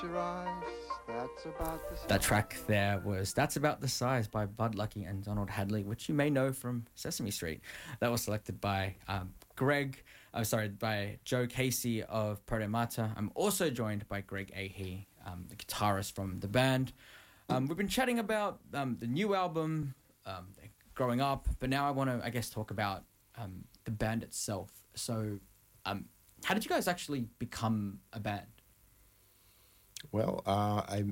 Your eyes, that's about the That size. track there was That's About the Size by Bud Lucky and Donald Hadley, which you may know from Sesame Street. That was selected by by Joe Casey of Protomata. I'm also joined by Greg Ahee, the guitarist from the band. We've been chatting about the new album, growing up, but now I want to, I guess, talk about the band itself. So, how did you guys actually become a band? Well,